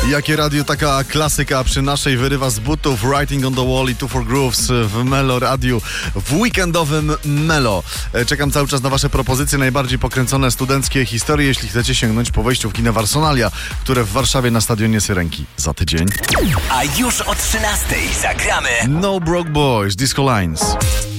Jakie radio, taka klasyka przy naszej wyrywa z butów. Writing on the Wall i Two for Grooves w Melo Radiu, w weekendowym Melo. Czekam cały czas na wasze propozycje, najbardziej pokręcone studenckie historie, jeśli chcecie sięgnąć po wejściu w kina Arsenalia, które w Warszawie na stadionie Syrenki za tydzień. A już o 13:00 zagramy No Broke Boys, Disco Lines.